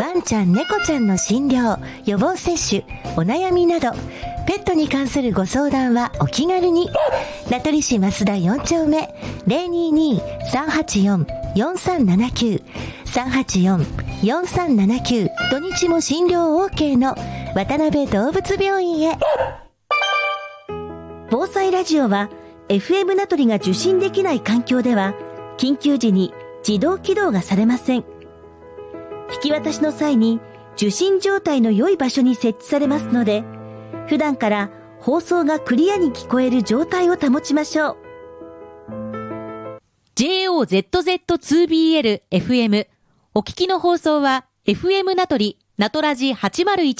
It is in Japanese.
ワンちゃん猫ちゃんの診療、予防接種、お悩みなどペットに関するご相談はお気軽に。名取市増田4丁目 022-384-4379 384-4379 土日も診療 OK の渡辺動物病院へ。 防災ラジオは FM 名取が受信できない環境では緊急時に自動起動がされません。引き渡しの際に受信状態の良い場所に設置されますので、普段から放送がクリアに聞こえる状態を保ちましょう。 JOZZ2BL FM お聞きの放送は FM 名取ナトラジ801